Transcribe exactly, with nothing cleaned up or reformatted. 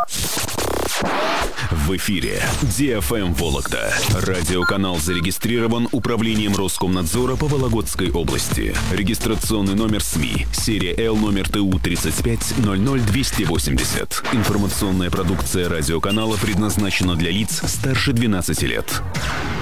В эфире ди эф эм Вологда. Радиоканал зарегистрирован Управлением Роскомнадзора по Вологодской области. Регистрационный номер СМИ. Серия Л номер Т У тридцать пять ноль ноль двести восемьдесят. Информационная продукция радиоканала предназначена для лиц старше двенадцати лет.